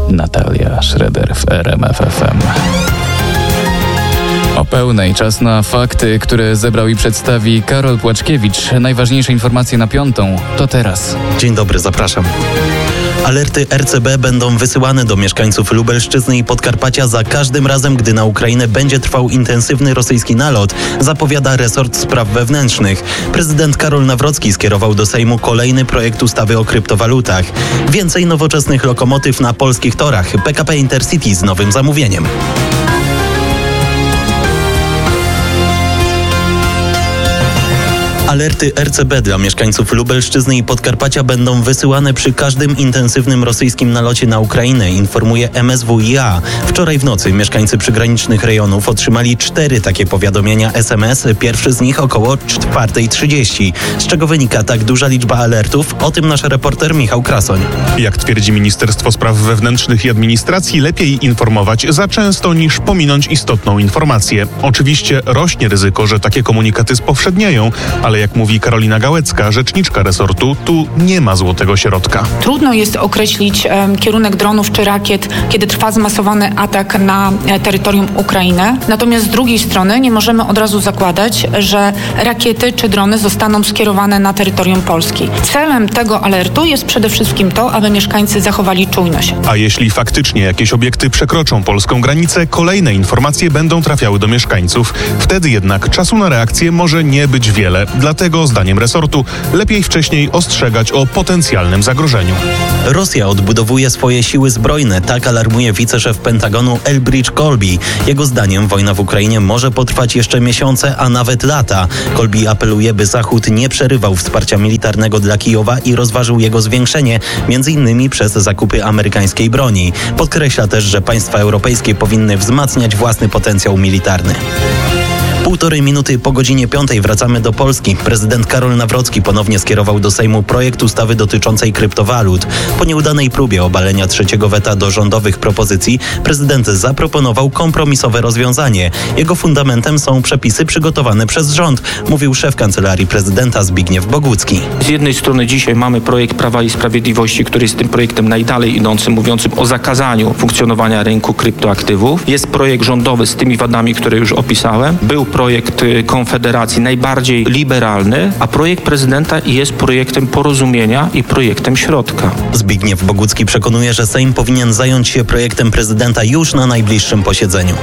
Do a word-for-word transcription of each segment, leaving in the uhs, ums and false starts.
Natalia Schroeder w R M F F M. O pełnej czas na fakty, które zebrał i przedstawi Karol Płaczkiewicz. Najważniejsze informacje na piątą to teraz. Dzień dobry, zapraszam. Alerty R C B będą wysyłane do mieszkańców Lubelszczyzny i Podkarpacia za każdym razem, gdy na Ukrainę będzie trwał intensywny rosyjski nalot, zapowiada resort spraw wewnętrznych. Prezydent Karol Nawrocki skierował do Sejmu kolejny projekt ustawy o kryptowalutach. Więcej nowoczesnych lokomotyw na polskich torach. P K P Intercity z nowym zamówieniem. Alerty R C B dla mieszkańców Lubelszczyzny i Podkarpacia będą wysyłane przy każdym intensywnym rosyjskim nalocie na Ukrainę, informuje M S W I A. Wczoraj w nocy mieszkańcy przygranicznych rejonów otrzymali cztery takie powiadomienia S M S, pierwszy z nich około czwartej trzydzieści. Z czego wynika tak duża liczba alertów? O tym nasz reporter Michał Krasoń. Jak twierdzi Ministerstwo Spraw Wewnętrznych i Administracji, lepiej informować za często niż pominąć istotną informację. Oczywiście rośnie ryzyko, że takie komunikaty spowszednieją, ale jak mówi Karolina Gałecka, rzeczniczka resortu, tu nie ma złotego środka. Trudno jest określić um, kierunek dronów czy rakiet, kiedy trwa zmasowany atak na e, terytorium Ukrainy. Natomiast z drugiej strony nie możemy od razu zakładać, że rakiety czy drony zostaną skierowane na terytorium Polski. Celem tego alertu jest przede wszystkim to, aby mieszkańcy zachowali czujność. A jeśli faktycznie jakieś obiekty przekroczą polską granicę, kolejne informacje będą trafiały do mieszkańców. Wtedy jednak czasu na reakcję może nie być wiele. Dlatego, zdaniem resortu, lepiej wcześniej ostrzegać o potencjalnym zagrożeniu. Rosja odbudowuje swoje siły zbrojne, tak alarmuje wiceszef Pentagonu Elbridge Colby. Jego zdaniem wojna w Ukrainie może potrwać jeszcze miesiące, a nawet lata. Colby apeluje, by Zachód nie przerywał wsparcia militarnego dla Kijowa i rozważył jego zwiększenie, między innymi przez zakupy amerykańskiej broni. Podkreśla też, że państwa europejskie powinny wzmacniać własny potencjał militarny. Półtorej minuty po godzinie piątej wracamy do Polski. Prezydent Karol Nawrocki ponownie skierował do Sejmu projekt ustawy dotyczącej kryptowalut. Po nieudanej próbie obalenia trzeciego weta do rządowych propozycji prezydent zaproponował kompromisowe rozwiązanie. Jego fundamentem są przepisy przygotowane przez rząd, mówił szef Kancelarii Prezydenta Zbigniew Bogucki. Z jednej strony dzisiaj mamy projekt Prawa i Sprawiedliwości, który jest tym projektem najdalej idącym, mówiącym o zakazaniu funkcjonowania rynku kryptoaktywów. Jest projekt rządowy z tymi wadami, które już opisałem. Był projekt Konfederacji najbardziej liberalny, a projekt prezydenta jest projektem porozumienia i projektem środka. Zbigniew Bogucki przekonuje, że Sejm powinien zająć się projektem prezydenta już na najbliższym posiedzeniu.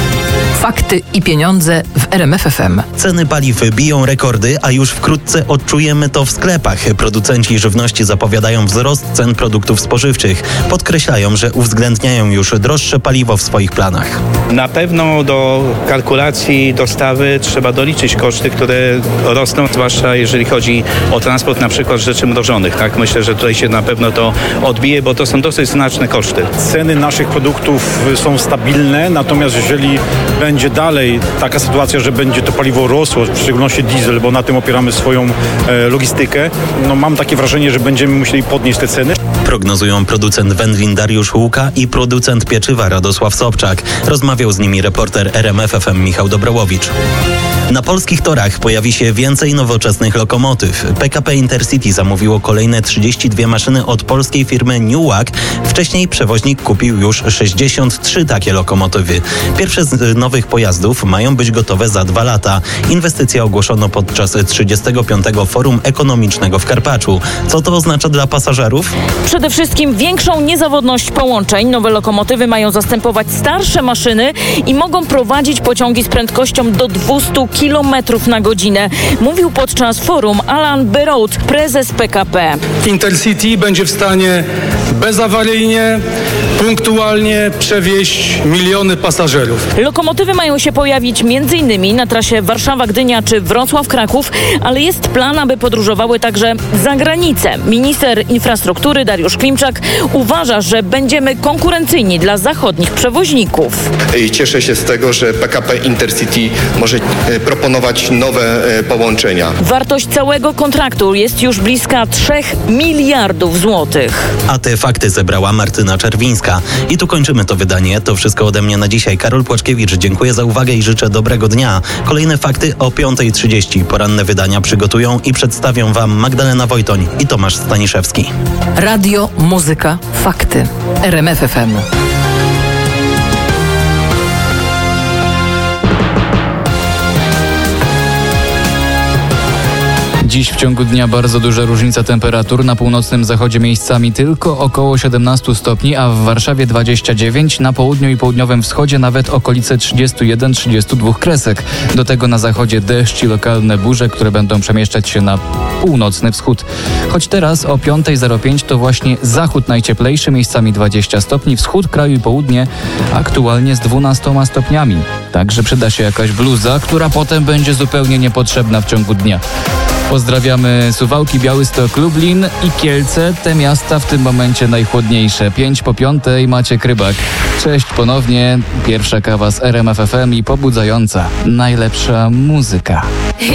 Fakty i pieniądze w R M F F M. Ceny paliw biją rekordy, a już wkrótce odczujemy to w sklepach. Producenci żywności zapowiadają wzrost cen produktów spożywczych. Podkreślają, że uwzględniają już droższe paliwo w swoich planach. Na pewno do kalkulacji dostawy trzeba doliczyć koszty, które rosną, zwłaszcza jeżeli chodzi o transport na przykład rzeczy mrożonych. Tak? Myślę, że tutaj się na pewno to odbije, bo to są dosyć znaczne koszty. Ceny naszych produktów są stabilne, natomiast jeżeli będzie dalej taka sytuacja, że będzie to paliwo rosło, w szczególności diesel, bo na tym opieramy swoją e, logistykę, no mam takie wrażenie, że będziemy musieli podnieść te ceny. Prognozują producent wędlin Dariusz Łuka i producent pieczywa Radosław Sobczak. Rozmawiał z nimi reporter R M F F M Michał Dobrołowicz. Na polskich torach pojawi się więcej nowoczesnych lokomotyw. P K P Intercity zamówiło kolejne trzydzieści dwie maszyny od polskiej firmy Newag. Wcześniej przewoźnik kupił już sześćdziesiąt trzy takie lokomotywy. Pierwsze z nowych pojazdów mają być gotowe za dwa lata. Inwestycja ogłoszono podczas trzydziestego piątego Forum Ekonomicznego w Karpaczu. Co to oznacza dla pasażerów? Przede wszystkim większą niezawodność połączeń. Nowe lokomotywy mają zastępować starsze maszyny i mogą prowadzić pociągi z prędkością do dwieście kilometrów na godzinę. Mówił podczas forum Alan Berout, prezes P K P. Intercity będzie w stanie bezawaryjnie, punktualnie przewieźć miliony pasażerów. Lokomotywy mają się pojawić między innymi na trasie Warszawa-Gdynia czy Wrocław-Kraków, ale jest plan, aby podróżowały także za granicę. Minister infrastruktury Dariusz Klimczak uważa, że będziemy konkurencyjni dla zachodnich przewoźników. I cieszę się z tego, że P K P Intercity może proponować nowe połączenia. Wartość całego kontraktu jest już bliska trzech miliardów złotych. A te fakty zebrała Martyna Czerwińska. Wojtka. I tu kończymy to wydanie. To wszystko ode mnie na dzisiaj. Karol Płaczkiewicz, dziękuję za uwagę i życzę dobrego dnia. Kolejne fakty o piąta trzydzieści. Poranne wydania przygotują i przedstawią Wam Magdalena Wojtoń i Tomasz Staniszewski. Radio, muzyka, fakty. R M F F M. Dziś w ciągu dnia bardzo duża różnica temperatur. Na północnym zachodzie miejscami tylko około siedemnaście stopni, a w Warszawie dwadzieścia dziewięć, na południu i południowym wschodzie nawet okolice trzydzieści jeden trzydzieści dwa kresek. Do tego na zachodzie deszcz i lokalne burze, które będą przemieszczać się na północny wschód. Choć teraz o piąta zero pięć to właśnie zachód najcieplejszy, miejscami dwadzieścia stopni, wschód kraju i południe aktualnie z dwunastoma stopniami. Także przyda się jakaś bluza, która potem będzie zupełnie niepotrzebna w ciągu dnia. Pozdrawiamy Suwałki, Białystok, Lublin i Kielce. Te miasta w tym momencie najchłodniejsze. Pięć po piątej, Maciek Rybak. Cześć ponownie. Pierwsza kawa z R M F F M i pobudzająca. Najlepsza muzyka.